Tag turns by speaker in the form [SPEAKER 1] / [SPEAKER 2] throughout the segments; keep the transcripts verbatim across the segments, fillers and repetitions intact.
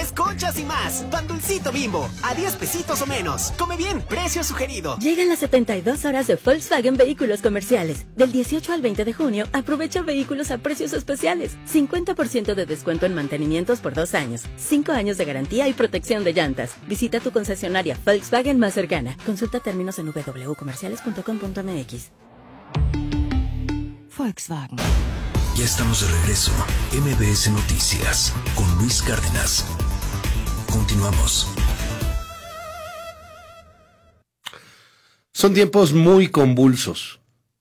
[SPEAKER 1] pasteles, conchas y más. Pan Dulcito Bimbo, a diez pesitos o menos. Come bien, precio sugerido.
[SPEAKER 2] Llegan las setenta y dos horas de Volkswagen Vehículos Comerciales. Del dieciocho al veinte de junio, aprovecha vehículos a precios especiales. cincuenta por ciento de descuento en mantenimientos por dos años. cinco años de garantía y protección de llantas. Visita tu concesionaria Volkswagen más cercana. Consulta términos en w w w punto comerciales punto com punto m x. Volkswagen.
[SPEAKER 3] Ya estamos de regreso. M B S Noticias con Luis Cárdenas. Continuamos.
[SPEAKER 4] Son tiempos muy convulsos.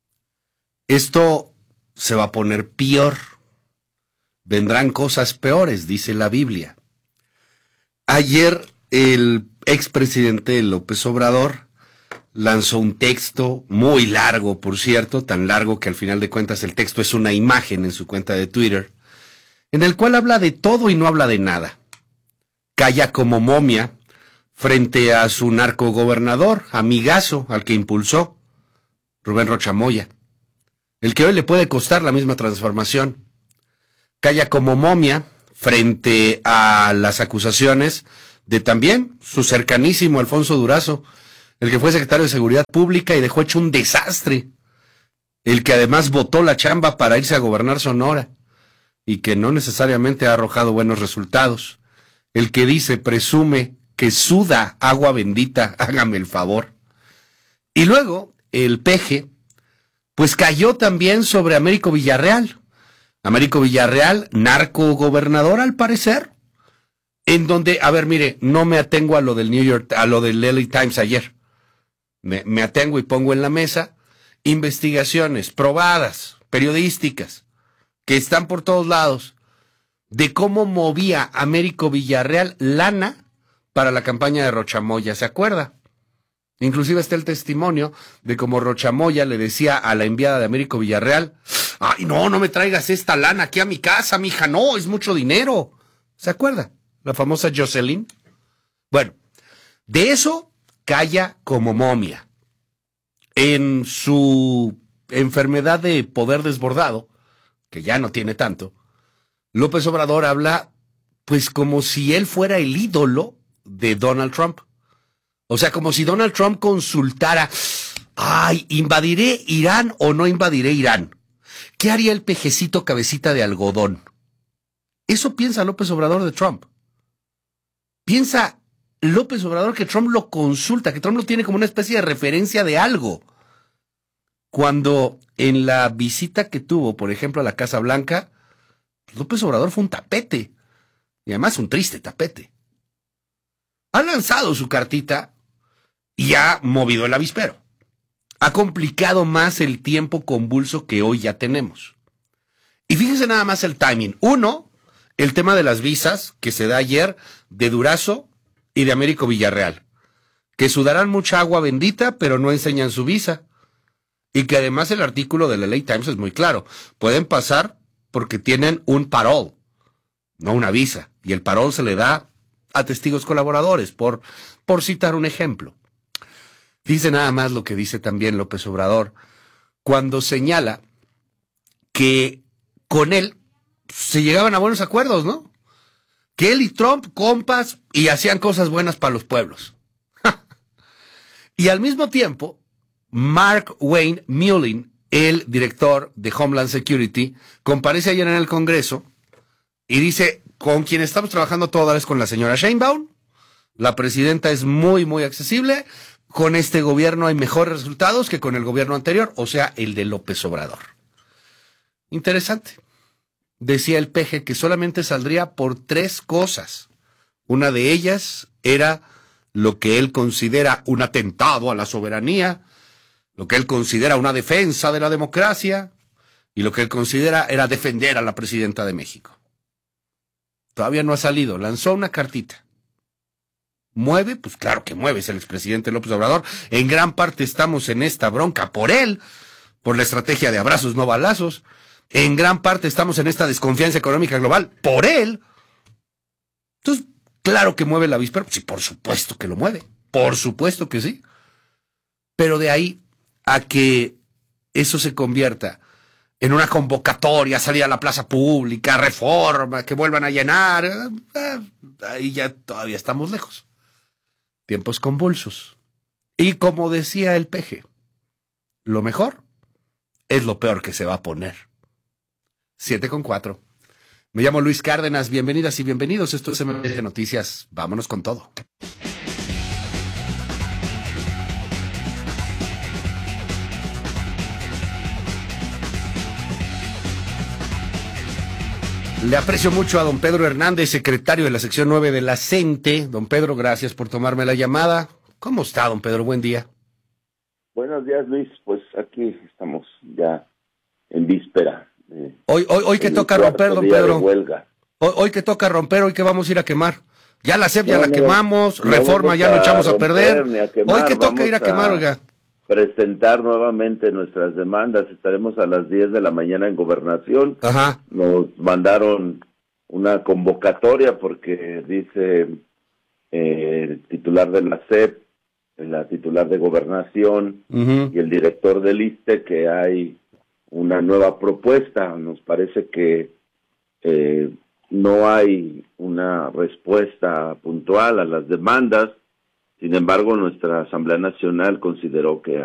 [SPEAKER 4] Esto se va a poner peor. Vendrán cosas peores, dice la Biblia. Ayer el expresidente López Obrador lanzó un texto muy largo, por cierto, tan largo que al final de cuentas el texto es una imagen en su cuenta de Twitter, en el cual habla de todo y no habla de nada. Calla como momia frente a su narcogobernador, amigazo al que impulsó, Rubén Rocha Moya, el que hoy le puede costar la misma transformación. Calla como momia frente a las acusaciones de también su cercanísimo Alfonso Durazo, el que fue secretario de Seguridad Pública y dejó hecho un desastre, el que además botó la chamba para irse a gobernar Sonora y que no necesariamente ha arrojado buenos resultados, el que dice, presume que suda agua bendita, hágame el favor. Y luego el peje, pues cayó también sobre Américo Villarreal, Américo Villarreal, narcogobernador al parecer, en donde, a ver, mire, no me atengo a lo del New York, a lo del L A Times ayer. Me, me atengo y pongo en la mesa investigaciones probadas, periodísticas, que están por todos lados, de cómo movía Américo Villarreal lana para la campaña de Rocha Moya, ¿se acuerda? Inclusive está el testimonio de cómo Rocha Moya le decía a la enviada de Américo Villarreal, ay, no, no me traigas esta lana aquí a mi casa, mija, no, es mucho dinero. ¿Se acuerda? La famosa Jocelyn. Bueno, de eso calla como momia. En su enfermedad de poder desbordado, que ya no tiene tanto, López Obrador habla pues como si él fuera el ídolo de Donald Trump. O sea, como si Donald Trump consultara, ay, ¿invadiré Irán o no invadiré Irán? ¿Qué haría el pejecito cabecita de algodón? Eso piensa López Obrador de Trump. Piensa López Obrador que Trump lo consulta, que Trump lo tiene como una especie de referencia de algo. Cuando en la visita que tuvo, por ejemplo, a la Casa Blanca, López Obrador fue un tapete, y además un triste tapete. Ha lanzado su cartita y ha movido el avispero. Ha complicado más el tiempo convulso que hoy ya tenemos. Y fíjense nada más el timing. Uno, el tema de las visas que se da ayer de Durazo y de Américo Villarreal, que sudarán mucha agua bendita, pero no enseñan su visa. Y que además el artículo del L A Times es muy claro. Pueden pasar porque tienen un parole, no una visa. Y el parole se le da a testigos colaboradores, por, por citar un ejemplo. Dice nada más lo que dice también López Obrador, cuando señala que con él se llegaban a buenos acuerdos, ¿no? Que él y Trump, compas, y hacían cosas buenas para los pueblos. Y al mismo tiempo, Mark Wayne Mullin, el director de Homeland Security, comparece ayer en el Congreso y dice, con quien estamos trabajando toda vez con la señora Sheinbaum, la presidenta es muy, muy accesible, con este gobierno hay mejores resultados que con el gobierno anterior, o sea, el de López Obrador. Interesante. Decía el peje que solamente saldría por tres cosas. Una de ellas era lo que él considera un atentado a la soberanía, lo que él considera una defensa de la democracia, y lo que él considera era defender a la presidenta de México. Todavía no ha salido, lanzó una cartita. ¿Mueve? Pues claro que mueve, es el expresidente López Obrador. En gran parte estamos en esta bronca por él, por la estrategia de abrazos no balazos. En gran parte estamos en esta desconfianza económica global por él. Entonces, claro que mueve el avispero. Sí, por supuesto que lo mueve. Por supuesto que sí. Pero de ahí a que eso se convierta en una convocatoria, salir a la plaza pública, reforma, que vuelvan a llenar, eh, ahí ya todavía estamos lejos. Tiempos convulsos. Y como decía el Peje, lo mejor es lo peor que se va a poner. Siete con cuatro. Me llamo Luis Cárdenas, bienvenidas y bienvenidos. Esto es M B S Noticias. Vámonos con todo. Le aprecio mucho a don Pedro Hernández, secretario de la sección nueve de la CENTE. Don Pedro, gracias por tomarme la llamada. ¿Cómo está, don Pedro? Buen día.
[SPEAKER 5] Buenos días, Luis. Pues aquí estamos ya en víspera. De,
[SPEAKER 4] hoy hoy, hoy que toca romper, don Pedro. Hoy, hoy que toca romper, hoy que vamos a ir a quemar. Ya la C E P no, ya la no, quemamos, no reforma ya lo echamos a, a perder. A quemar, hoy que toca ir a quemar, oiga.
[SPEAKER 5] Presentar nuevamente nuestras demandas. Estaremos a las diez de la mañana en Gobernación.
[SPEAKER 4] Ajá.
[SPEAKER 5] Nos mandaron una convocatoria porque dice eh, el titular de la C E P, la titular de Gobernación uh-huh. y el director del I S S S T E que hay una nueva propuesta. Nos parece que eh, no hay una respuesta puntual a las demandas. Sin embargo, nuestra Asamblea Nacional consideró que